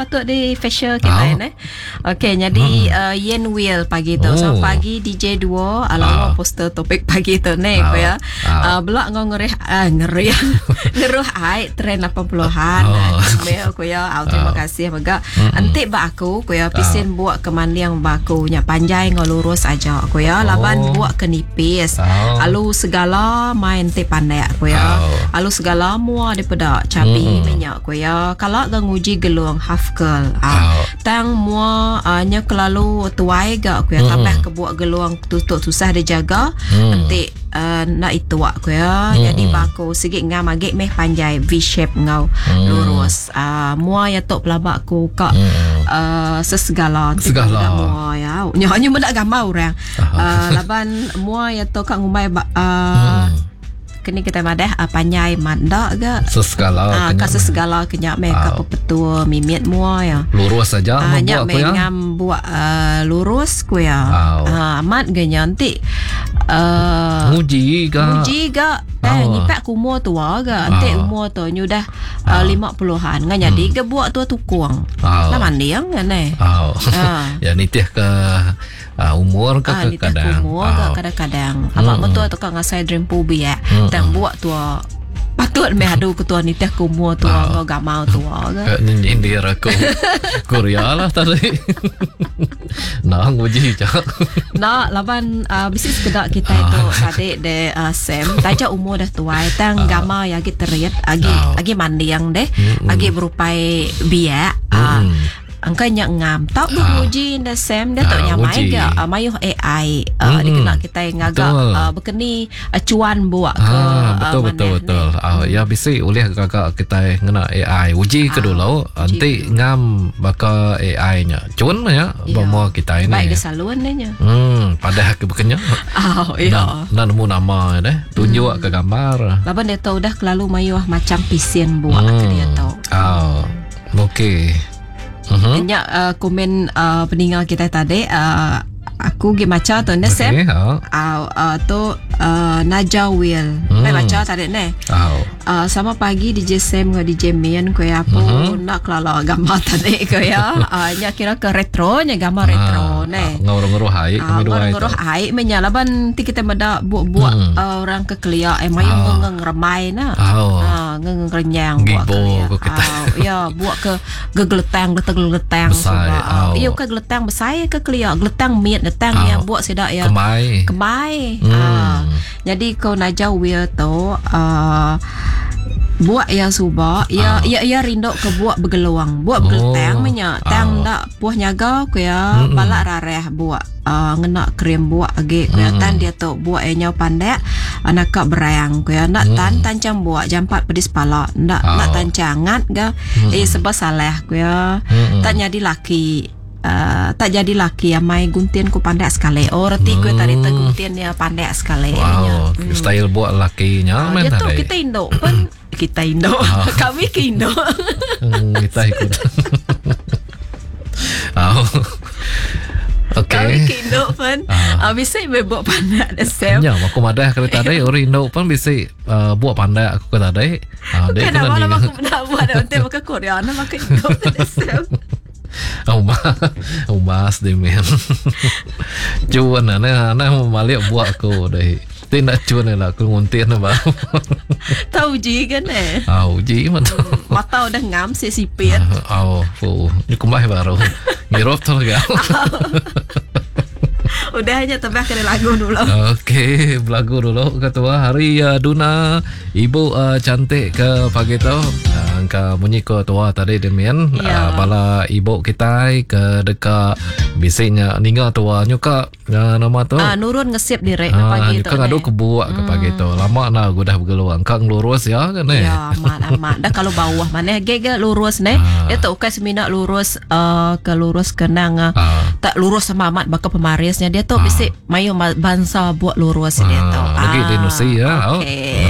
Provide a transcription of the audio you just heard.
patut di facial kita Okey, jadi Yen Will pagi tu. So pagi DJ 2 alamak poster topik pagi tu ni ko ya. Belak ngerih ngeruh ai trend 80-an. Ko ya. Terima kasih baga. Antik ba aku ko ya pisin buat kemandiang ba aku nya panjai ngolurus aja ko ya. Laban buat kenipis. Alu segala main te pandai ko ya. Alu segala mua daripada cabi minyak ko ya. Kalau nguji geluang half curl tang mua nya kelalu tuai ga ko ya tambah ke buat geluang tutup susah dijaga nanti nak itu ko ya. Jadi bako sikit ngam agak meh panjai V shape ngau lurus mua ya tok pelabak ku kak sesegala mua ya hanya mendak gamau orang laban mua ya tok kak ngumai kini kita madah panjai mandak ga sesegala sesegala kenyak mereka pepetua mimit mua ya lurus saja hanya mengam buat lurus ku ya amat ganya nanti muji ga nyipak ku umur tua ga nanti umur tu nyudah 50-an ngan jadi ga buat tua tukung lah mandiang kan ya nitih ke umur ke kadang-kadang abang betul tu kan ngasai dream pubi ya dan buat tua patut meh adu ketua nitih kumur tua ngau gamau tua ke nyindir aku Korea lah tadi nah nguji cak nah laban bisnis kedak kita itu tadi de Sam taja umur dah tua tang gamau ya agi teriat agi mandiang deh agi berupai biak angkanya ngam tak menguji dah Sam dia tak nyamai ga mayuh AI dikena kita ngagak berkeni acuan buat ke betul ya bisa oleh kakak kita ngena AI uji ke dulu nanti ngam baka AI nya cun ya bawa kita ini baik kesaluan nya pada hak berkenya iya nak nemu nama deh tunjuk ke gambar laban dia tahu dah kelalu mayuh macam pisien buat ke dia tahu okey banyak komen pendengar kita tadi aku gi maca tu ne Sam tu Naja Will baca tadi ne sama pagi DJ Sam dengan DJ Mian ko ya apa nak kelala gambar tadi ko ya nya kira ke retro nya gambar retro ne ngoro-ngoro hai ngoro hai menyalaban ti kita meda buat orang ke kelia mayu ngeremai na ngerenyang buat ke ya buat ke geletang iya ke geletang besar ke kelia geletang miat datang yang buat sedak ya kemai jadi kau Naja Will tu buat yang subak ia rindok ke buat bergeluang buat bergeletang minyak tang dak puah nyaga ku ya balak rareh buat ngena krem buat age ku ya tan dia tu buat nya pandai anak berayang ku ya nak tan tancang buat jam 4 pedis pala nak tancangat ga sebab salah ku ya tak jadi laki tak jadi laki amai guntian ku pandai sekali reti ku tadi guntian ya pandai sekali style buat lakinya dia tu kita Indo pun kita Indo kami ke Indo kita ikut kami ke Indo pun bisa buat pandai ada Sam ya aku madah kereta tadi orang Indo pun bisa buat pandai aku kata tadi kenapa lama aku nak buat nanti maka Korea maka Indo ada Sam Mas Demian cuan anak malik buat aku deh tidak cuan lah aku nguntian apa tahu uji kan uji mata udah ngam sipit ini kembali baru ngirop tuh gak udah hanya tebak ke lagu dulu. Okey, lagu dulu ketua hari Duna ibu cantik ke pagi tu. Angka bunyi ke tua tadi demian bala ibu kita ke dekat bisiknya ninggal tua nyuka nama tu. Nurun ngesip direk pagi tu. Kan ada kebuak ke pagi tu. Lama nak gudah bergeluang kang lurus ya kan Ya, amat. Dah kalau bawah mana gege lurus ne. Dia tak ukai semina lurus ke lurus kenang tak lurus sama amat baka pemarisnya dia tu bisik mayu bangsa buat lurus dia tu. Lagi di Indonesia ya. Okay.